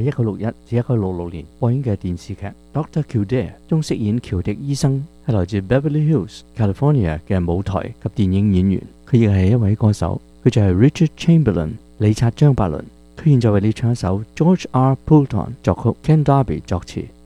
喺1961至1966年播映嘅電視劇《Dr. Kildare》中飾演喬迪醫生，係來自 Beverly Hills、California 嘅舞台及電影演員。佢亦係一位歌手，佢就係 Richard Chamberlain 理察張伯倫。佢現在為你唱一首 George R. Poulton 作曲，Ken Darby 作詞。